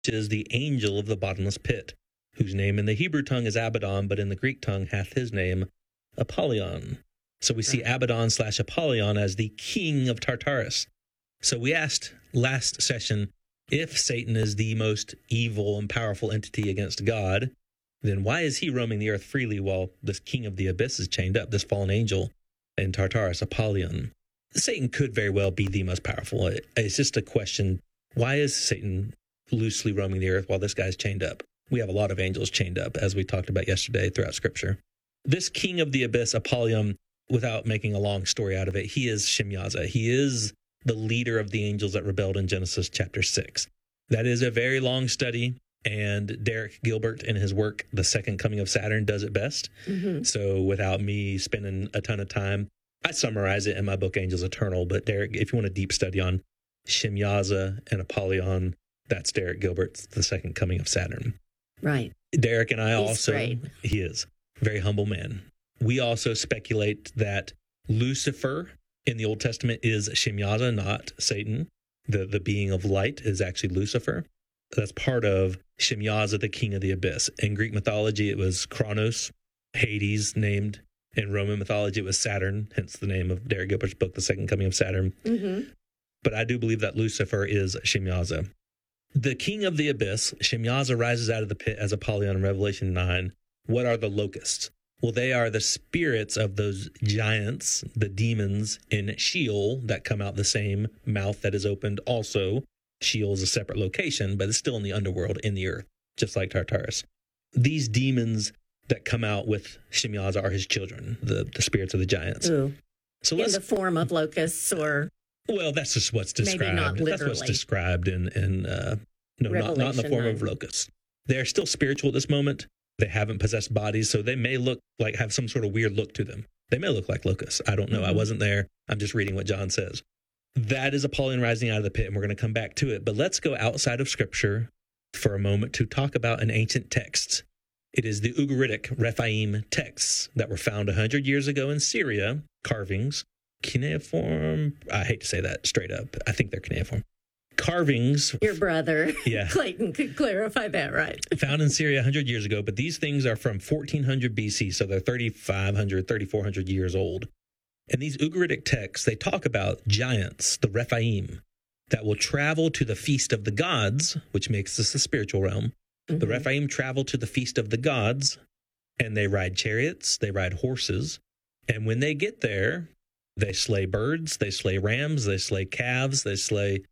is the angel of the bottomless pit, whose name in the Hebrew tongue is Abaddon, but in the Greek tongue hath his name Apollyon. So we see Abaddon/Apollyon as the king of Tartarus. So we asked last session, if Satan is the most evil and powerful entity against God, then why is he roaming the earth freely while this king of the abyss is chained up, this fallen angel in Tartarus, Apollyon? Satan could very well be the most powerful. It's just a question, why is Satan loosely roaming the earth while this guy's chained up? We have a lot of angels chained up, as we talked about yesterday throughout Scripture. This king of the abyss, Apollyon, without making a long story out of it, he is Shemyaza. He is the leader of the angels that rebelled in Genesis chapter 6. That is a very long study, and Derek Gilbert in his work, The Second Coming of Saturn, does it best. Mm-hmm. So without me spending a ton of time, I summarize it in my book, Angels Eternal. But Derek, if you want a deep study on Shemyaza and Apollyon, that's Derek Gilbert's The Second Coming of Saturn. Right. Derek and I Great. He is a very humble man. We also speculate that Lucifer in the Old Testament is Shemyaza, not Satan. The being of light is actually Lucifer. That's part of Shemyaza, the king of the abyss. In Greek mythology, it was Kronos, Hades named. In Roman mythology, it was Saturn, hence the name of Derek Gilbert's book, The Second Coming of Saturn. Mm-hmm. But I do believe that Lucifer is Shemyaza. The king of the abyss, Shemyaza, rises out of the pit as Apollyon in Revelation 9. What are the locusts? Well, they are the spirits of those giants, the demons in Sheol that come out the same mouth that is opened also. Sheol is a separate location, but it's still in the underworld, in the earth, just like Tartarus. These demons that come out with Shemyaza are his children, the spirits of the giants. Ooh. So in the form of locusts, or well, that's just what's described. Maybe not literally. That's what's described in not in the form of locusts. They're still spiritual at this moment. They haven't possessed bodies, so they may look like have some sort of weird look to them. They may look like locusts. I don't know. Mm-hmm. I wasn't there. I'm just reading what John says. That is Apollyon rising out of the pit, and we're going to come back to it. But let's go outside of Scripture for a moment to talk about an ancient text. It is the Ugaritic Rephaim texts that were found 100 years ago in Syria, carvings, cuneiform. I hate to say that straight up. I think they're cuneiform. Carvings. Your brother, yeah. Clayton, could clarify that, right? Found in Syria 100 years ago, but these things are from 1400 BC, so they're 3,500, 3,400 years old. And these Ugaritic texts, they talk about giants, the Rephaim, that will travel to the feast of the gods, which makes this a spiritual realm. Mm-hmm. The Rephaim travel to the feast of the gods, and they ride chariots, they ride horses, and when they get there, they slay birds, they slay rams, they slay calves, they slay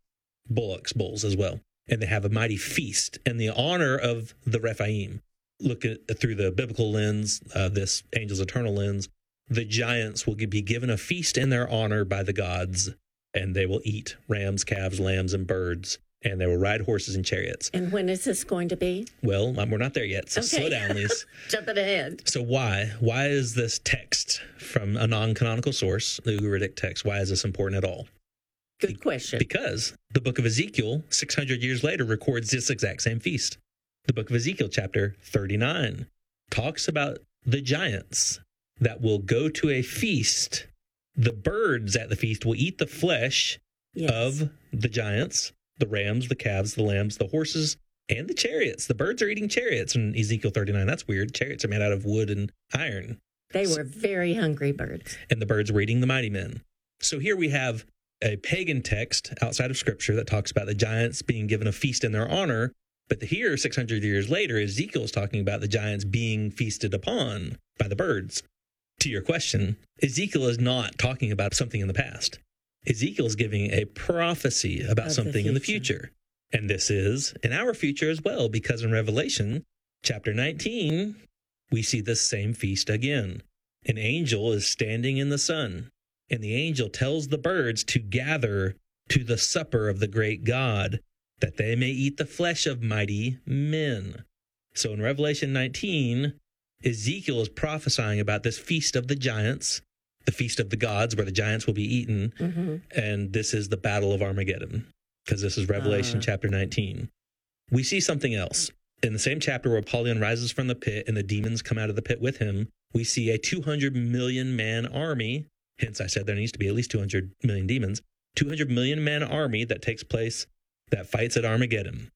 bulls as well. And they have a mighty feast in the honor of the Rephaim. Look at through the biblical lens, this Angel's Eternal lens, the giants will be given a feast in their honor by the gods, and they will eat rams, calves, lambs, and birds, and they will ride horses and chariots. And when is this going to be? Well, we're not there yet, so slow down, Lise. Jumping ahead. So why? Why is this text from a non-canonical source, the Ugaritic text, why is this important at all? Good question. Because the book of Ezekiel, 600 years later, records this exact same feast. The book of Ezekiel, chapter 39, talks about the giants that will go to a feast. The birds at the feast will eat the flesh of the giants, the rams, the calves, the lambs, the horses, and the chariots. The birds are eating chariots in Ezekiel 39. That's weird. Chariots are made out of wood and iron. They were very hungry birds. And the birds were eating the mighty men. So here we have a pagan text outside of Scripture that talks about the giants being given a feast in their honor. But here, 600 years later, Ezekiel is talking about the giants being feasted upon by the birds. To your question, Ezekiel is not talking about something in the past. Ezekiel is giving a prophecy about something in the future. And this is in our future as well, because in Revelation chapter 19, we see this same feast again. An angel is standing in the sun, and the angel tells the birds to gather to the supper of the great God, that they may eat the flesh of mighty men. So in Revelation 19, Ezekiel is prophesying about this feast of the giants, the feast of the gods, where the giants will be eaten. Mm-hmm. And this is the battle of Armageddon, because this is Revelation chapter 19. We see something else. In the same chapter where Apollyon rises from the pit and the demons come out of the pit with him, we see a 200 million man army. Hence, I said there needs to be at least 200 million demons. 200 million man army that takes place, that fights at Armageddon.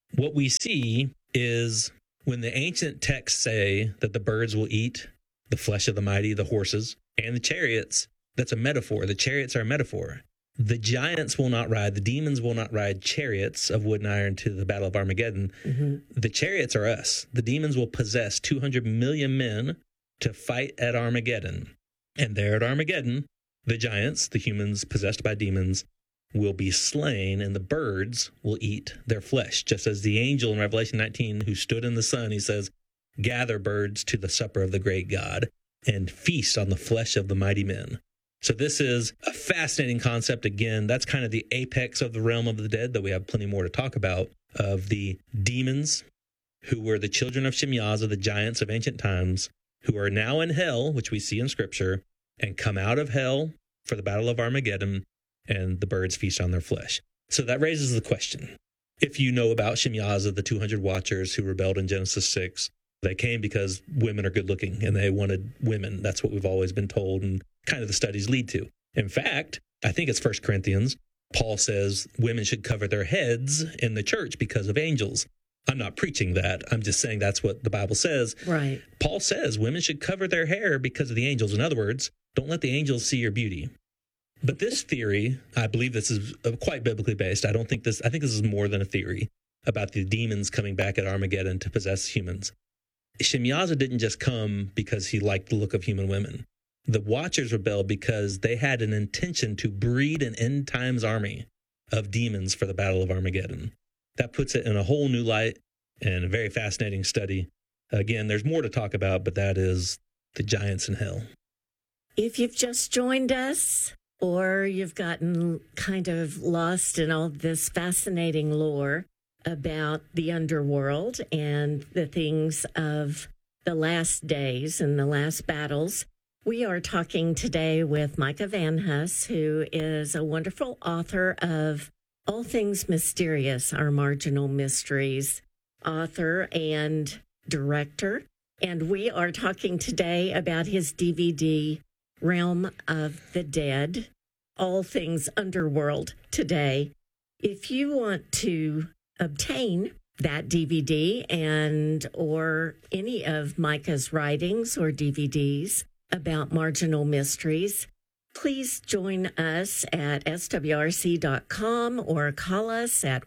what we see is when the ancient texts say that the birds will eat the flesh of the mighty, the horses, and the chariots, that's a metaphor. The chariots are a metaphor. The giants will not ride, the demons will not ride chariots of wood and iron to the battle of Armageddon. Mm-hmm. The chariots are us. The demons will possess 200 million men to fight at Armageddon. And there at Armageddon, the giants, the humans possessed by demons, will be slain, and the birds will eat their flesh. Just as the angel in Revelation 19 who stood in the sun, he says, gather birds to the supper of the great God and feast on the flesh of the mighty men. So this is a fascinating concept. Again, that's kind of the apex of the realm of the dead, though we have plenty more to talk about, of the demons who were the children of Shemyaza, the giants of ancient times, who are now in hell, which we see in Scripture, and come out of hell for the battle of Armageddon, and the birds feast on their flesh. So that raises the question. If you know about Shemyaza, the 200 watchers who rebelled in Genesis 6, they came because women are good looking and they wanted women. That's what we've always been told and kind of the studies lead to. In fact, I think it's 1 Corinthians, Paul says women should cover their heads in the church because of angels. I'm not preaching that. I'm just saying that's what the Bible says. Right. Paul says women should cover their hair because of the angels. In other words, don't let the angels see your beauty. But this theory, I believe this is quite biblically based. I think this is more than a theory about the demons coming back at Armageddon to possess humans. Shemyaza didn't just come because he liked the look of human women. The Watchers rebelled because they had an intention to breed an end times army of demons for the Battle of Armageddon. That puts it in a whole new light and a very fascinating study. Again, there's more to talk about, but that is the giants in hell. If you've just joined us, or you've gotten kind of lost in all this fascinating lore about the underworld and the things of the last days and the last battles, we are talking today with Micah Van Huss, who is a wonderful author of All Things Mysterious, Our Marginal Mysteries, author and director. And we are talking today about his DVD, Realm of the Dead, All Things Underworld today. If you want to obtain that DVD and or any of Micah's writings or DVDs about marginal mysteries, please join us at swrc.com or call us at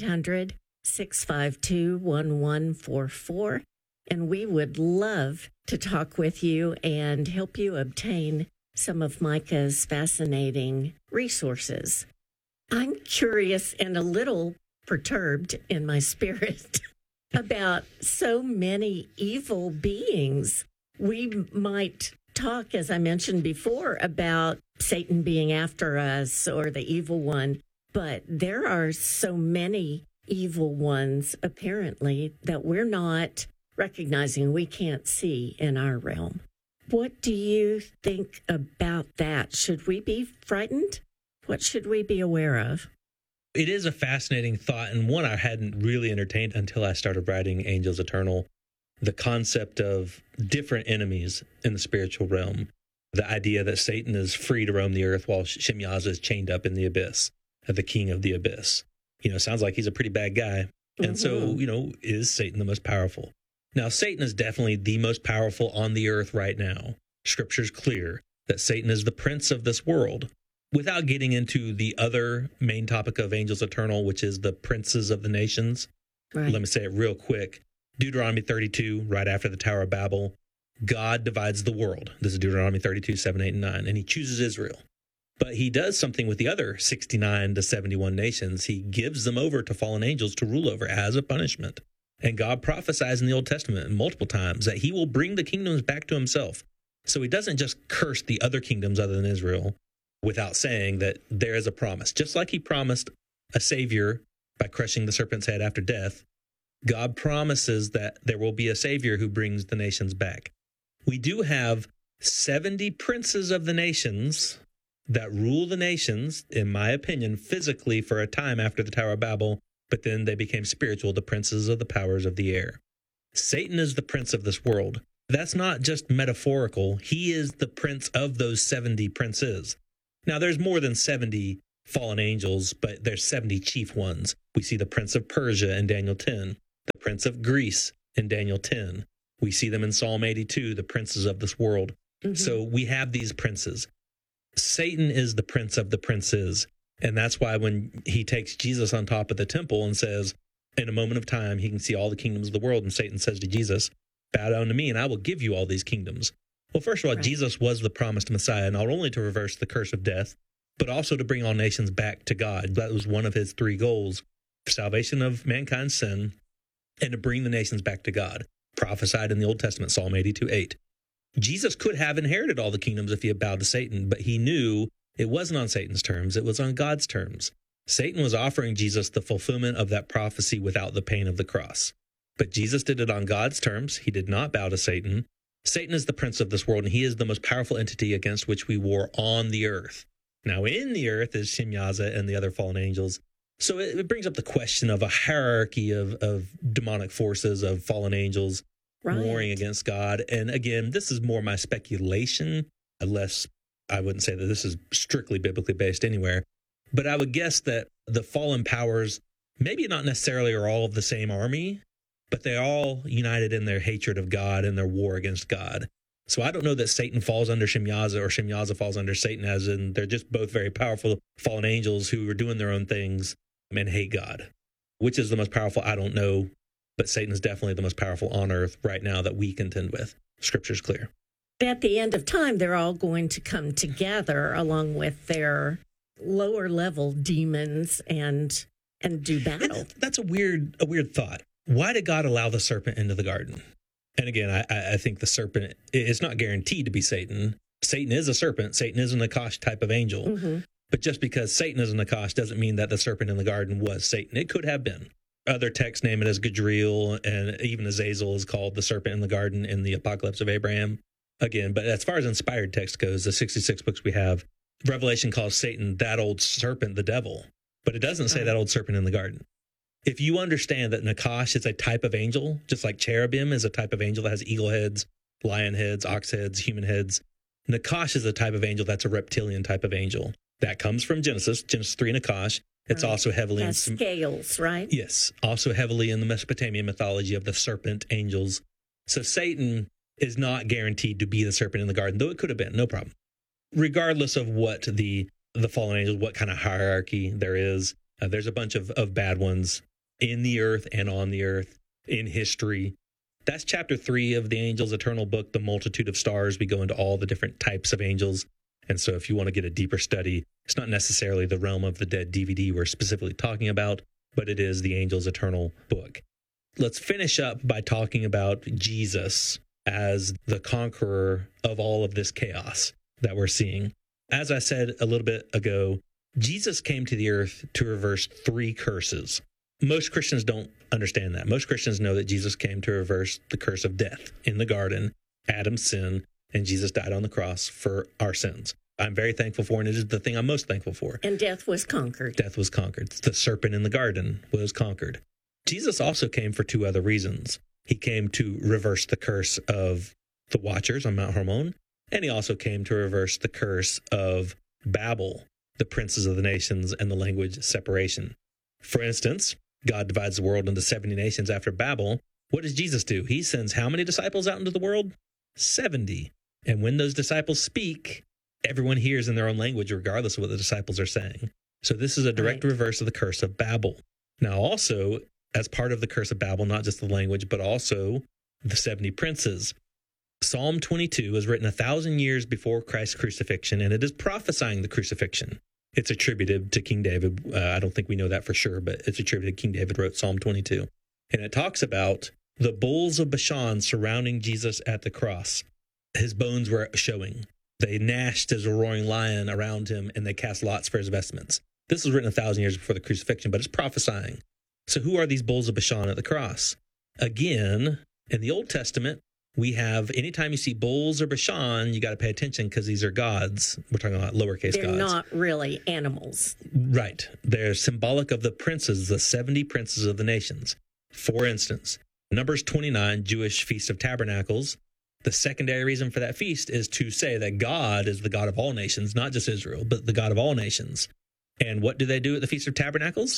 1-800-652-1144. And we would love to talk with you and help you obtain some of Micah's fascinating resources. I'm curious and a little perturbed in my spirit about so many evil beings. We might talk, as I mentioned before, about Satan being after us or the evil one, but there are so many evil ones, apparently, that we're not recognizing, we can't see in our realm. What do you think about that? Should we be frightened? What should we be aware of? It is a fascinating thought, and one I hadn't really entertained until I started writing Angels Eternal. The concept of different enemies in the spiritual realm. The idea that Satan is free to roam the earth while Shemyaza is chained up in the abyss, the king of the abyss. Sounds like he's a pretty bad guy. And so, is Satan the most powerful? Now, Satan is definitely the most powerful on the earth right now. Scripture's clear that Satan is the prince of this world. Without getting into the other main topic of Angels Eternal, which is the princes of the nations, right. Let me say it real quick. Deuteronomy 32, right after the Tower of Babel, God divides the world. This is Deuteronomy 32, 7, 8, and 9, and he chooses Israel. But he does something with the other 69 to 71 nations. He gives them over to fallen angels to rule over as a punishment. And God prophesies in the Old Testament multiple times that he will bring the kingdoms back to himself. So he doesn't just curse the other kingdoms other than Israel without saying that there is a promise. Just like he promised a savior by crushing the serpent's head after death, God promises that there will be a savior who brings the nations back. We do have 70 princes of the nations that rule the nations, in my opinion, physically for a time after the Tower of Babel, but then they became spiritual, the princes of the powers of the air. Satan is the prince of this world. That's not just metaphorical. He is the prince of those 70 princes. Now, there's more than 70 fallen angels, but there's 70 chief ones. We see the prince of Persia in Daniel 10, the prince of Greece in Daniel 10. We see them in Psalm 82, the princes of this world. So we have these princes. Satan is the prince of the princes. And that's why when he takes Jesus on top of the temple and says, in a moment of time, he can see all the kingdoms of the world. And Satan says to Jesus, bow down to me and I will give you all these kingdoms. Well, first of all, Jesus was the promised Messiah, not only to reverse the curse of death, but also to bring all nations back to God. That was one of his three goals: salvation of mankind's sin and to bring the nations back to God, prophesied in the Old Testament, Psalm 82:8. Jesus could have inherited all the kingdoms if he had bowed to Satan, but he knew it wasn't on Satan's terms, it was on God's terms. Satan was offering Jesus the fulfillment of that prophecy without the pain of the cross. But Jesus did it on God's terms. He did not bow to Satan. Satan is the prince of this world, and he is the most powerful entity against which we war on the earth. Now, in the earth is Shemyaza and the other fallen angels. So it brings up the question of a hierarchy of demonic forces, of fallen angels warring against God. And again, this is more my speculation, unless I wouldn't say that this is strictly biblically based anywhere. But I would guess that the fallen powers, maybe not necessarily are all of the same army, but they're all united in their hatred of God and their war against God. So I don't know that Satan falls under Shemyaza or Shemyaza falls under Satan, as in they're just both very powerful fallen angels who are doing their own things and hate God. Which is the most powerful? I don't know. But Satan is definitely the most powerful on earth right now that we contend with. Scripture's clear. At the end of time, they're all going to come together along with their lower level demons and do battle. That's a weird thought. Why did God allow the serpent into the garden? And again, I think the serpent is not guaranteed to be Satan. Satan is a serpent. Satan is an Nakash type of angel. But just because Satan is a Nakash doesn't mean that the serpent in the garden was Satan. It could have been. Other texts name it as Gadriel, and even Azazel is called the serpent in the garden in the Apocalypse of Abraham. Again, but as far as inspired text goes, the 66 books we have, Revelation calls Satan that old serpent, the devil. But it doesn't say that old serpent in the garden. If you understand that Nakash is a type of angel, just like cherubim is a type of angel that has eagle heads, lion heads, ox heads, human heads, Nakash is a type of angel that's a reptilian type of angel. That comes from Genesis 3 Nakash. It's also heavily in scales, right? Yes, also heavily in the Mesopotamian mythology of the serpent angels. So Satan is not guaranteed to be the serpent in the garden, though it could have been, no problem. Regardless of what the fallen angels, what kind of hierarchy there is, there's a bunch of bad ones in the earth and on the earth in history. That's chapter 3 of the Angels' Eternal Book, The Multitude of Stars. We go into all the different types of angels. And so if you want to get a deeper study, it's not necessarily the Realm of the Dead DVD we're specifically talking about, but it is the Angels' Eternal Book. Let's finish up by talking about Jesus as the conqueror of all of this chaos that we're seeing. As I said a little bit ago, Jesus came to the earth to reverse 3 curses. Most Christians don't understand that. Most Christians know that Jesus came to reverse the curse of death in the garden, Adam's sin, and Jesus died on the cross for our sins. I'm very thankful for, and it is the thing I'm most thankful for. And death was conquered. Death was conquered. The serpent in the garden was conquered. Jesus also came for 2 other reasons. He came to reverse the curse of the Watchers on Mount Hermon, and he also came to reverse the curse of Babel, the princes of the nations, and the language separation. For instance, God divides the world into 70 nations after Babel. What does Jesus do? He sends how many disciples out into the world? 70. And when those disciples speak, everyone hears in their own language, regardless of what the disciples are saying. So this is a direct reverse of the curse of Babel. Now, also, as part of the curse of Babel, not just the language, but also the 70 princes. Psalm 22 was written 1,000 years before Christ's crucifixion, and it is prophesying the crucifixion. It's attributed to King David. I don't think we know that for sure, but it's attributed. King David wrote Psalm 22. And it talks about the bulls of Bashan surrounding Jesus at the cross. His bones were showing. They gnashed as a roaring lion around him, and they cast lots for his vestments. This was written 1,000 years before the crucifixion, but it's prophesying. So who are these bulls of Bashan at the cross? Again, in the Old Testament, we have, anytime you see bulls or Bashan, you got to pay attention because these are gods. We're talking about lowercase gods. They're not really animals. Right. They're symbolic of the princes, the 70 princes of the nations. For instance, Numbers 29, Jewish Feast of Tabernacles. The secondary reason for that feast is to say that God is the God of all nations, not just Israel, but the God of all nations. And what do they do at the Feast of Tabernacles?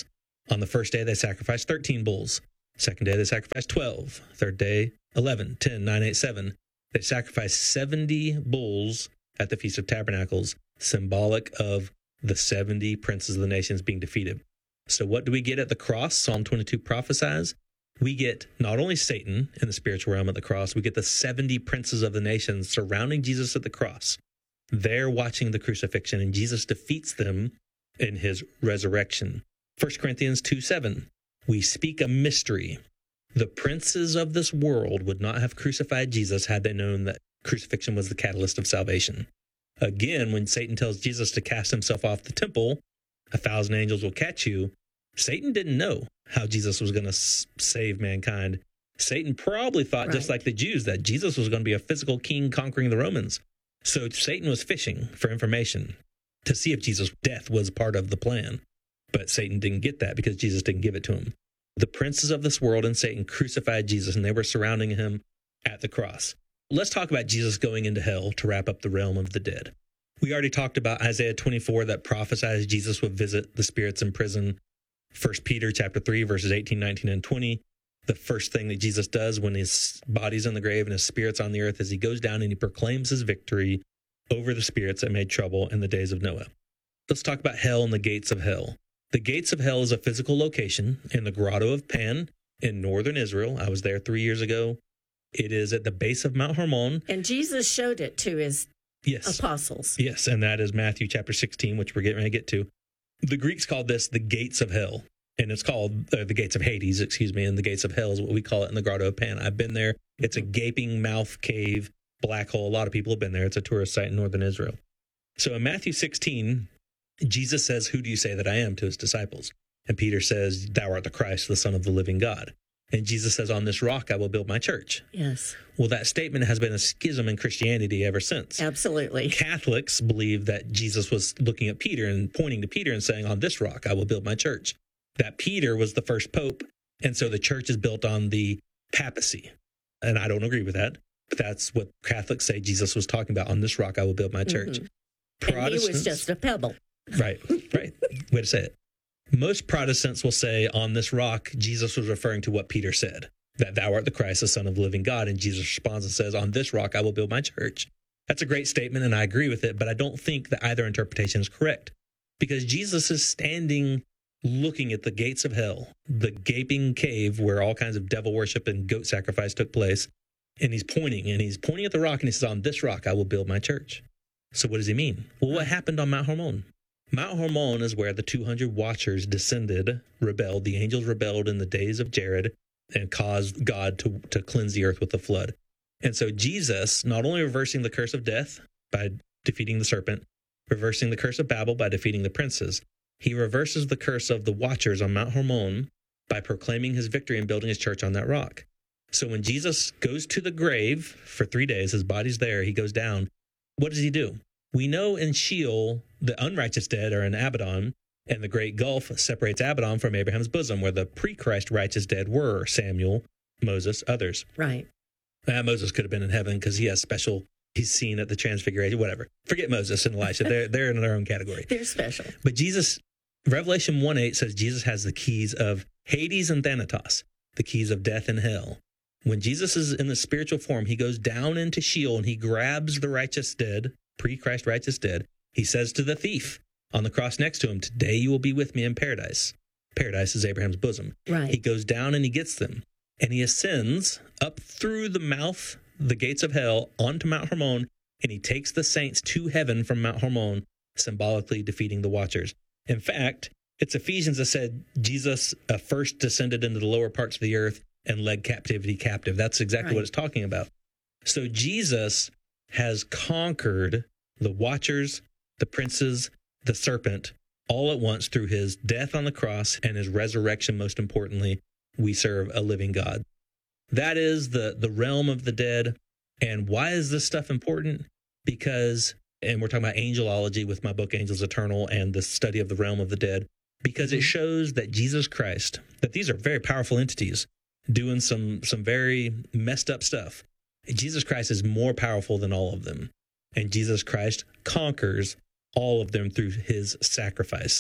On the first day, they sacrificed 13 bulls. Second day, they sacrificed 12. Third day, 11, 10, 9, 8, 7. They sacrificed 70 bulls at the Feast of Tabernacles, symbolic of the 70 princes of the nations being defeated. So what do we get at the cross? Psalm 22 prophesies. We get not only Satan in the spiritual realm at the cross, we get the 70 princes of the nations surrounding Jesus at the cross. They're watching the crucifixion, and Jesus defeats them in his resurrection. 1 Corinthians 2:7, we speak a mystery. The princes of this world would not have crucified Jesus had they known that crucifixion was the catalyst of salvation. Again, when Satan tells Jesus to cast himself off the temple, 1,000 angels will catch you, Satan didn't know how Jesus was going to save mankind. Satan probably thought, just like the Jews, that Jesus was going to be a physical king conquering the Romans. So Satan was fishing for information to see if Jesus' death was part of the plan. But Satan didn't get that because Jesus didn't give it to him. The princes of this world and Satan crucified Jesus, and they were surrounding him at the cross. Let's talk about Jesus going into hell to wrap up the realm of the dead. We already talked about Isaiah 24 that prophesies Jesus would visit the spirits in prison. 1 Peter chapter 3, verses 18, 19, and 20. The first thing that Jesus does when his body's in the grave and his spirit's on the earth is he goes down and he proclaims his victory over the spirits that made trouble in the days of Noah. Let's talk about hell and the gates of hell. The gates of hell is a physical location in the Grotto of Pan in northern Israel. I was there 3 years ago. It is at the base of Mount Hermon. And Jesus showed it to his apostles. Yes, and that is Matthew chapter 16, which we're getting ready to get to. The Greeks called this the gates of hell, and it's called the gates of Hades, and the gates of hell is what we call it in the Grotto of Pan. I've been there. It's a gaping mouth cave, black hole. A lot of people have been there. It's a tourist site in northern Israel. So in Matthew 16, Jesus says, "Who do you say that I am?" to his disciples. And Peter says, "Thou art the Christ, the Son of the living God." And Jesus says, "On this rock I will build my church." Yes. Well, that statement has been a schism in Christianity ever since. Absolutely. Catholics believe that Jesus was looking at Peter and pointing to Peter and saying, "On this rock I will build my church." That Peter was the first pope, and so the church is built on the papacy. And I don't agree with that, but that's what Catholics say Jesus was talking about. On this rock I will build my church. Mm-hmm. And he was just a pebble. Right. Way to say it. Most Protestants will say on this rock, Jesus was referring to what Peter said, that thou art the Christ, the Son of the living God. And Jesus responds and says, on this rock I will build my church. That's a great statement, and I agree with it, but I don't think that either interpretation is correct, because Jesus is standing looking at the gates of hell, the gaping cave where all kinds of devil worship and goat sacrifice took place, and he's pointing at the rock, and he says, on this rock I will build my church. So what does he mean? Well, what happened on Mount Hermon? Mount Hermon is where the 200 watchers descended, rebelled. The angels rebelled in the days of Jared and caused God to cleanse the earth with the flood. And so Jesus, not only reversing the curse of death by defeating the serpent, reversing the curse of Babel by defeating the princes, he reverses the curse of the watchers on Mount Hermon by proclaiming his victory and building his church on that rock. So when Jesus goes to the grave for 3 days, his body's there, he goes down. What does he do? We know in Sheol, the unrighteous dead are in Abaddon, and the great gulf separates Abaddon from Abraham's bosom, where the pre-Christ righteous dead were Samuel, Moses, others. Right. Moses could have been in heaven because he has special, he's seen at the transfiguration, whatever. Forget Moses and Elisha. They're in their own category. They're special. But Jesus, Revelation 1:8 says Jesus has the keys of Hades and Thanatos, the keys of death and hell. When Jesus is in the spiritual form, he goes down into Sheol and he grabs the righteous dead, pre-Christ righteous dead. He says to the thief on the cross next to him, today you will be with me in paradise. Paradise is Abraham's bosom. Right. He goes down and he gets them. And he ascends up through the mouth, the gates of hell, onto Mount Hermon, and he takes the saints to heaven from Mount Hermon, symbolically defeating the watchers. In fact, it's Ephesians that said Jesus first descended into the lower parts of the earth and led captivity captive. That's exactly what it's talking about. So Jesus has conquered the watchers, the princes, the serpent, all at once through his death on the cross and his resurrection. Most importantly, we serve a living God. That is the realm of the dead. And why is this stuff important? Because, and we're talking about angelology with my book, Angels Eternal, and the study of the realm of the dead, because it shows that Jesus Christ, that these are very powerful entities doing some very messed up stuff. Jesus Christ is more powerful than all of them. And Jesus Christ conquers all of them through his sacrifice.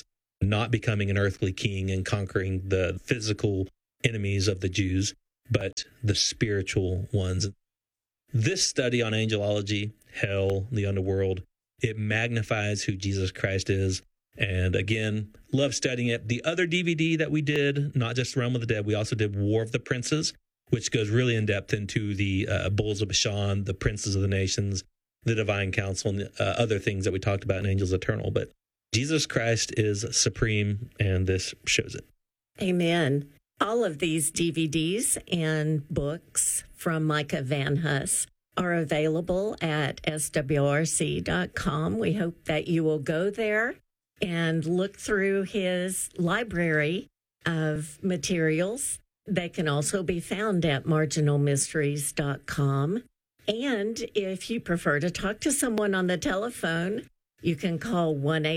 not becoming an earthly king and conquering the physical enemies of the Jews, but the spiritual ones. This study on angelology, hell, the underworld, it magnifies who Jesus Christ is. And again, love studying it. The other DVD that we did, not just Realm of the Dead, we also did War of the Princes, which goes really in depth into the Bulls of Bashan, the Princes of the Nations, the Divine Council, and other things that we talked about in Angels Eternal. But Jesus Christ is supreme, and this shows it. Amen. All of these DVDs and books from Micah Van Huss are available at swrc.com. We hope that you will go there and look through his library of materials. They can also be found at marginalmysteries.com. And if you prefer to talk to someone on the telephone, you can call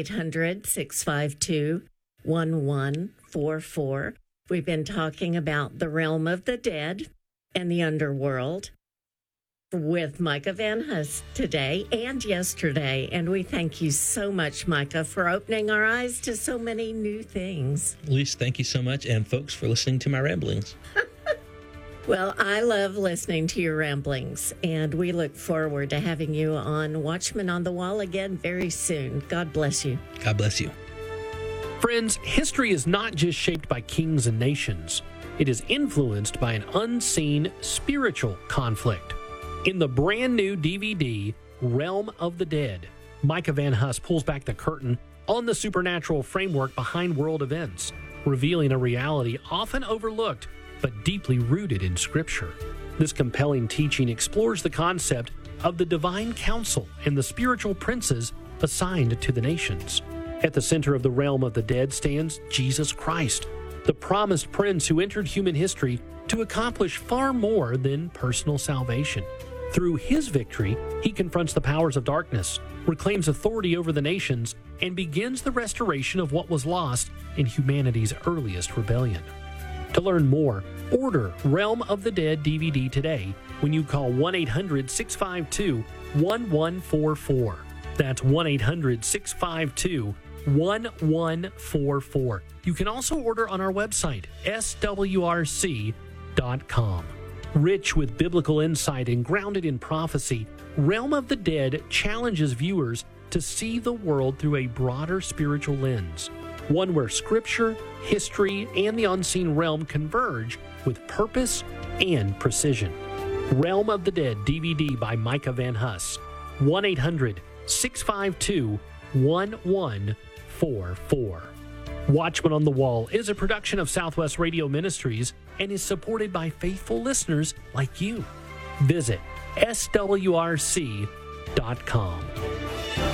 1-800-652-1144. We've been talking about the realm of the dead and the underworld with Micah Van Huss today and yesterday. And we thank you so much, Micah, for opening our eyes to so many new things. Lise, thank you so much. And folks, for listening to my ramblings. Well, I love listening to your ramblings, and we look forward to having you on Watchman on the Wall again very soon. God bless you. God bless you. Friends, history is not just shaped by kings and nations. It is influenced by an unseen spiritual conflict. In the brand new DVD, Realm of the Dead, Micah Van Huss pulls back the curtain on the supernatural framework behind world events, revealing a reality often overlooked but deeply rooted in Scripture. This compelling teaching explores the concept of the divine council and the spiritual princes assigned to the nations. At the center of the realm of the dead stands Jesus Christ, the promised prince who entered human history to accomplish far more than personal salvation. Through his victory, he confronts the powers of darkness, reclaims authority over the nations, and begins the restoration of what was lost in humanity's earliest rebellion. To learn more, order Realm of the Dead DVD today when you call 1-800-652-1144. That's 1-800-652-1144. You can also order on our website, swrc.com. Rich with biblical insight and grounded in prophecy, Realm of the Dead challenges viewers to see the world through a broader spiritual lens, one where Scripture, history, and the unseen realm converge with purpose and precision. Realm of the Dead DVD by Micah Van Huss. 1-800-652-1144. Watchman on the Wall is a production of Southwest Radio Ministries and is supported by faithful listeners like you. Visit swrc.com.